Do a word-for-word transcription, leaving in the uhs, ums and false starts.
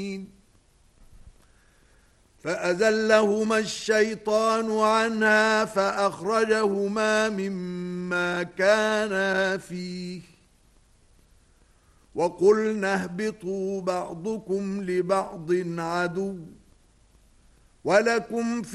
فأزلهما الشيطان عنها فأخرجهما مما كانا فيه وقلنا اهبطوا بعضكم لبعض عدو ولكم في